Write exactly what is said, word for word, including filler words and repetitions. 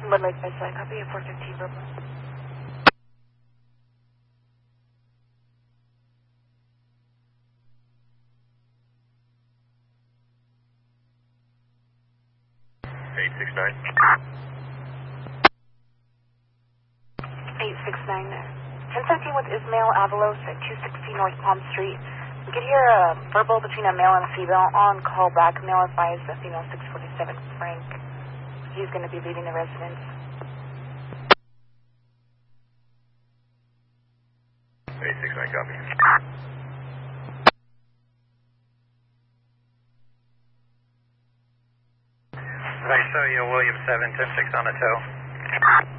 Wood Lake by side, copy at four fifteen, Brooklyn. eight six nine. eight six nine. ten seventeen with Ismail Avalos at two sixty North Palm Street. We could hear a verbal between a male and a female on call back. Male advised the female six forty-seven Frank. He's going to be leaving the residence. eight six nine, copy. Visalia William seven, ten six on a tow.